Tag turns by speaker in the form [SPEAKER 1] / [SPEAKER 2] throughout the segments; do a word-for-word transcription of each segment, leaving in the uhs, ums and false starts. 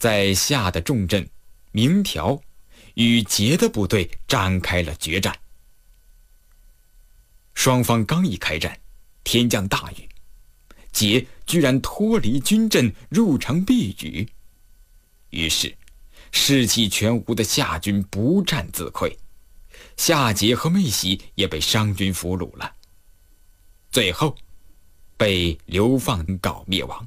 [SPEAKER 1] 在夏的重镇明条与桀的部队展开了决战。双方刚一开战，天降大雨，桀居然脱离军阵入城避雨，于是士气全无的夏军不战自溃，夏桀和妹喜也被商军俘虏了，最后被流放搞灭亡。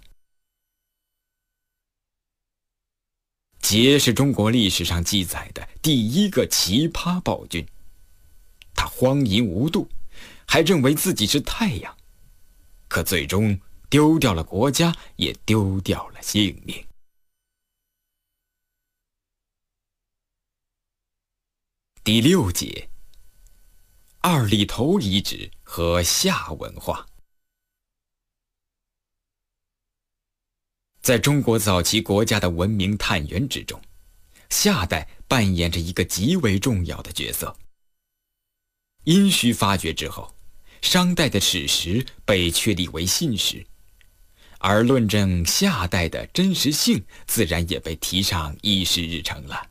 [SPEAKER 1] 桀是中国历史上记载的第一个奇葩暴君，他荒淫无度，还认为自己是太阳，可最终丢掉了国家，也丢掉了性命。第六节，二里头遗址和夏文化。在中国早期国家的文明探源之中，夏代扮演着一个极为重要的角色。殷墟发掘之后，商代的史实被确立为信史，而论证夏代的真实性自然也被提上议事日程了。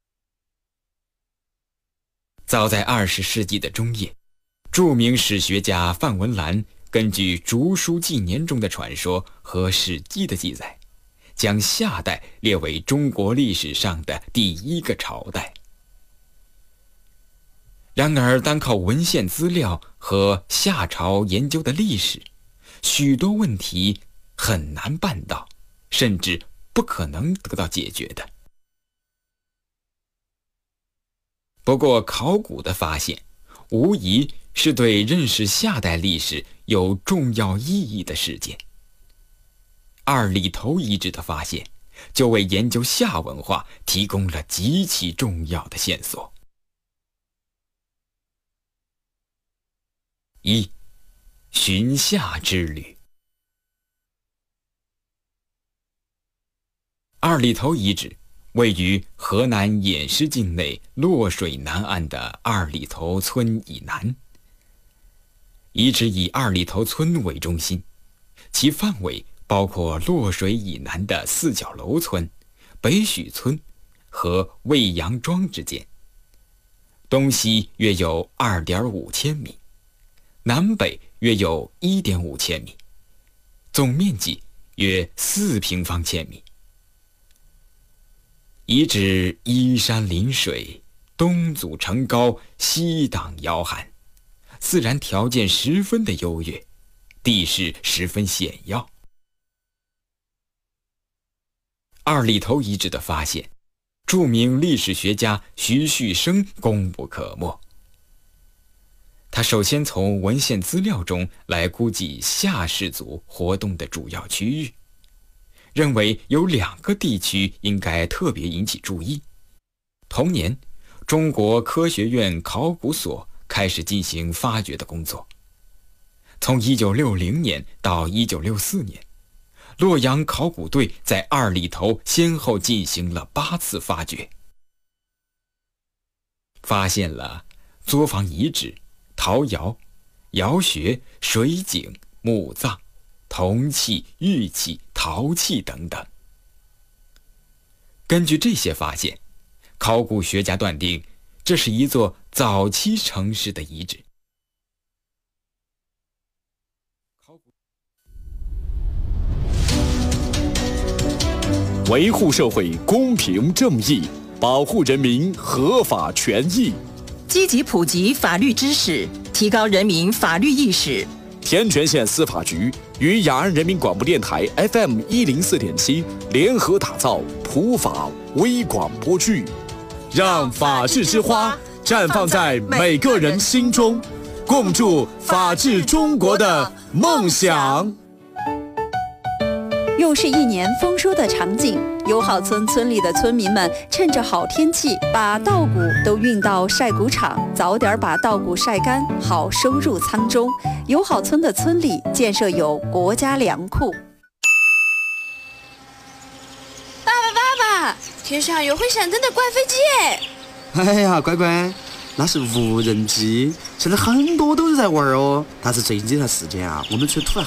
[SPEAKER 1] 早在二十世纪的中叶，著名史学家范文澜根据《竹书纪年》中的传说和《史记》的记载，将夏代列为中国历史上的第一个朝代。然而，单靠文献资料和夏朝研究的历史，许多问题很难办到，甚至不可能得到解决的。不过，考古的发现无疑是对认识夏代历史有重要意义的事件。二里头遗址的发现，就为研究夏文化提供了极其重要的线索。一、寻夏之旅。二里头遗址位于河南偃师境内洛水南岸的二里头村以南。遗址以二里头村为中心，其范围包括洛水以南的四角楼村、北许村和未阳庄之间，东西约有 二点五千米，南北约有 一点五千米，总面积约四平方千米。遗址依山临水，东阻城高，西挡遥寒，自然条件十分的优越，地势十分险要。二里头遗址的发现，著名历史学家徐旭升功不可没。他首先从文献资料中来估计夏氏族活动的主要区域，认为有两个地区应该特别引起注意。同年，中国科学院考古所开始进行发掘的工作。从一九六零年到一九六四年，洛阳考古队在二里头先后进行了八次发掘，发现了作坊遗址、陶窑、窑穴、水井、墓葬、铜器、玉器、陶器等等。根据这些发现，考古学家断定这是一座早期城市的遗址。
[SPEAKER 2] 维护社会公平正义，保护人民合法权益，
[SPEAKER 3] 积极普及法律知识，提高人民法律意识。
[SPEAKER 2] 天全县司法局与雅安人民广播电台 F M 一零四点七联合打造普法微广播剧，让法治之花绽放在每个人心中，共筑法治中国的梦想。
[SPEAKER 4] 又是一年丰收的场景，友好村村里的村民们趁着好天气，把稻谷都运到晒谷场，早点把稻谷晒干，好收入仓中。友好村的村里建设有国家粮库。
[SPEAKER 5] 爸爸爸爸，天上有会闪灯的怪飞机耶！
[SPEAKER 6] 哎呀，乖乖，那是无人机，现在很多都是在玩哦。但是最近这段时间啊，我们村突然